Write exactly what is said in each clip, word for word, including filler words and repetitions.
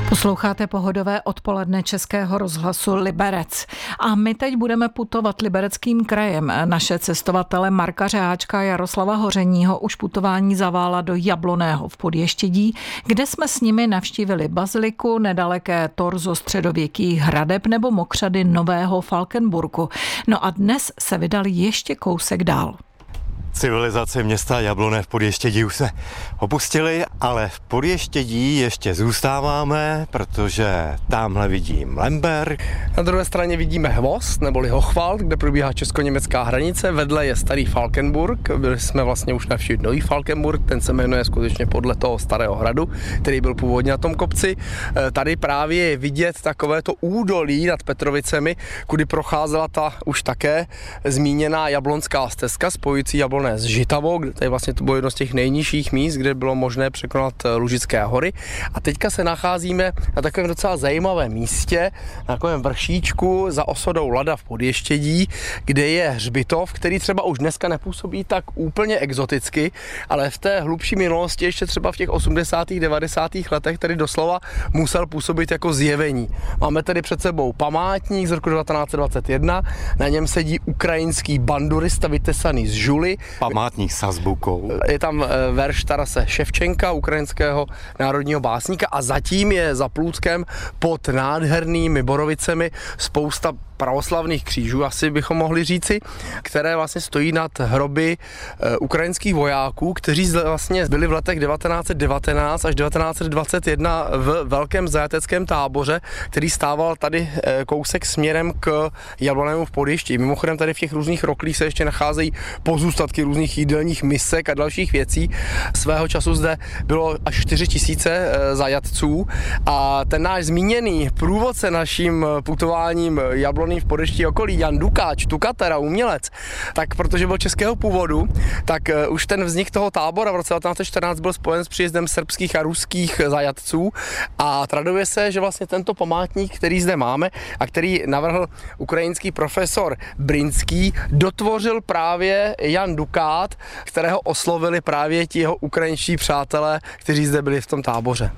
Posloucháte pohodové odpoledne Českého rozhlasu Liberec. A my teď budeme putovat Libereckým krajem. Naše cestovatele Marka Řeháčka a Jaroslava Hořeního už putování zavála do Jabloného v Podještědí, kde jsme s nimi navštívili baziliku, nedaleké torzo středověkých hradeb nebo mokřady Nového Falkenburgu. No a dnes se vydali ještě kousek dál. Civilizace města Jabloné v Podještědí už se opustili, ale v Podještědí ještě zůstáváme, protože tamhle vidím Lemberg. Na druhé straně vidíme Hvost, neboli Hochwald, kde probíhá česko-německá hranice. Vedle je starý Falkenburg, byli jsme vlastně už navštívit Nový Falkenburg, ten se jmenuje skutečně podle toho starého hradu, který byl původně na tom kopci. Tady právě je vidět takové to údolí nad Petrovicemi, kudy procházela ta už také zmíněná jablonská stezka spojující Jabloné s Žitavou, kde tady vlastně to bylo jedno z těch nejnižších míst, kde bylo možné překonat Lužické hory. A teďka se nacházíme na takovém docela zajímavém místě, na takovém vršíčku za osodou Lada v Podještědí, kde je hřbitov, který třeba už dneska nepůsobí tak úplně exoticky, ale v té hlubší minulosti, ještě třeba v těch osmdesátých devadesátých letech, tady doslova musel působit jako zjevení. Máme tady před sebou památník z roku devatenáct set dvacet jedna, na něm sedí ukrajinský bandurista vytesaný z žuly. Památník s azbukou. Je tam verš Tarase Ševčenka, ukrajinského národního básníka, a zatím je za plůtkem pod nádhernými borovicemi spousta pravoslavných křížů, asi bychom mohli říci, které vlastně stojí nad hroby e, ukrajinských vojáků, kteří vlastně byli v letech devatenáct set devatenáct až devatenáct set dvacet jedna v velkém zajateckém táboře, který stával tady e, kousek směrem k Jablonému v Podještědí. Mimochodem tady v těch různých roklích se ještě nacházejí pozůstatky různých jídelních misek a dalších věcí. Svého času zde bylo až čtyři tisíce e, zajatců a ten náš zmíněný průvodce naším putováním Jabloný v Podještědí okolí, Jan Dukáč, tukatera, umělec, tak protože byl českého původu, tak uh, už ten vznik toho tábora v roce devatenáct set čtrnáct byl spojen s příjezdem srbských a ruských zajatců a traduje se, že vlastně tento památník, který zde máme a který navrhl ukrajinský profesor Brinský, dotvořil právě Jan Dukát, kterého oslovili právě ti jeho ukrajinští přátelé, kteří zde byli v tom táboře.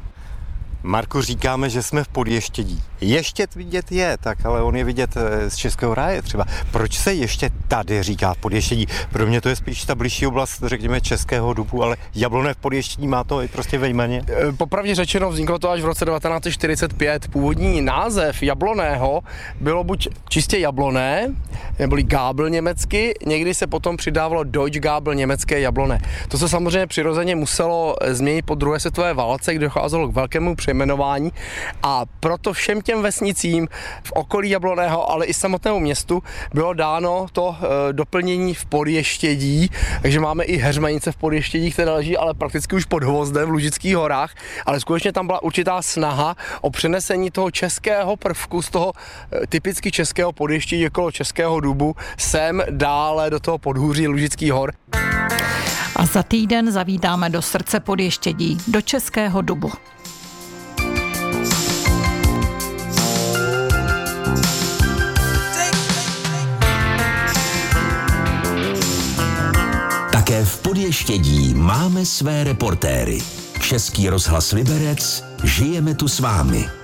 Marku, říkáme, že jsme v Podještědí. Ještě vidět je, tak ale on je vidět z Českého ráje třeba. Proč se ještě tady říká Podještědí? Pro mě to je spíš ta bližší oblast, řekněme, Českého Dubu, ale Jabloné v Podještědí má to i prostě ve jméně. Popravdě řečeno, vzniklo to až v roce devatenáct set čtyřicet pět. Původní název Jabloného bylo buď čistě Jabloné, neboli Gábl německy, někdy se potom přidávalo Deutsch Gábl německé Jabloné. To se samozřejmě přirozeně muselo změnit po druhé světové válce, kdy docházelo k velkému přejmenování, a proto všem těm vesnicím v okolí Jabloného, ale i samotnému městu bylo dáno to e, doplnění v Podještědí, takže máme i Heřmanice v Podještědí, které leží ale prakticky už pod Hvozdem v Lužických horách, ale skutečně tam byla určitá snaha o přenesení toho českého prvku z toho e, typicky českého Podještědí okolo Českého Dubu sem dále do toho podhůří Lužických hor. A za týden zavítáme do srdce Podještědí, do Českého Dubu. Také v Podještědí máme své reportéry. Český rozhlas Liberec, žijeme tu s vámi.